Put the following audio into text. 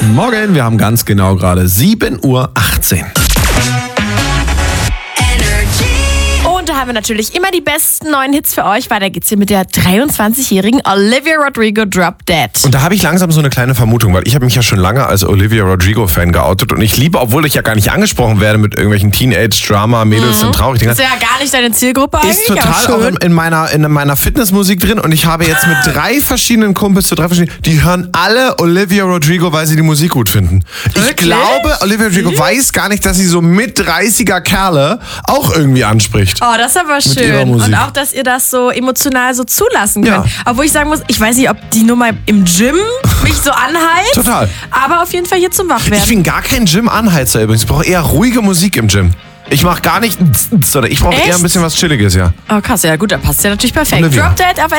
Morgen, wir haben ganz genau gerade 7:18 Uhr. Und da haben wir natürlich immer die besten neuen Hits für euch. Weiter geht's hier mit der 23-jährigen Olivia Rodrigo, Drop Dead. Und da habe ich langsam so eine kleine Vermutung, weil ich habe mich ja schon lange als Olivia Rodrigo-Fan geoutet und ich liebe, obwohl ich ja gar nicht angesprochen werde mit irgendwelchen Teenage-Drama, Mädels sind traurig. Das ist ja gar nicht deine Zielgruppe eigentlich. Ist total auch in meiner Fitnessmusik drin und ich habe jetzt mit 3 verschiedenen Kumpels, die hören alle Olivia Rodrigo, weil sie die Musik gut finden. Wirklich? Ich glaube, Olivia Rodrigo weiß gar nicht, dass sie so mit 30er Kerle auch irgendwie anspricht. Oh, das ist aber schön. Und auch, dass ihr das so emotional so zulassen könnt. Ja. Obwohl ich sagen muss, ich weiß nicht, ob die Nummer im Gym mich so anheizt. Total. Aber auf jeden Fall hier zum Wachwerden. Ich bin gar kein Gym-Anheizer übrigens. Ich brauche eher ruhige Musik im Gym. Ich mache gar nicht, sondern ich brauche eher ein bisschen was Chilliges, ja. Oh krass, ja gut, da passt ja natürlich perfekt. Olivia. Drop Dead auf